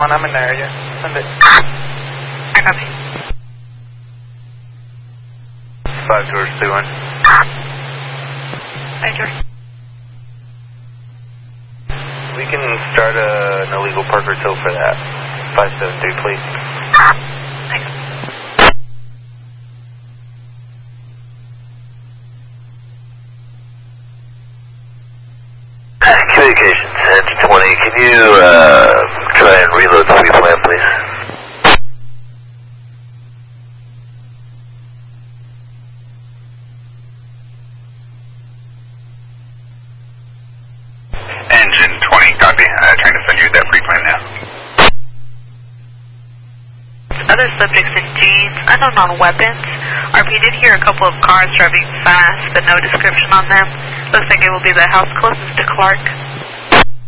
I'm in the area. Send it. I copy. 5 George 31. Hi, George. We can start an illegal Parker tow for that. 573, please. Thanks. Communications, engine 20. Can you try and reload the plan, please? Engine 20, copy. Trying to send you that pre-plan now. Other subjects in jeans, unknown on weapons. RP did hear a couple of cars driving fast, but no description on them. Looks like it will be the house closest to Clark.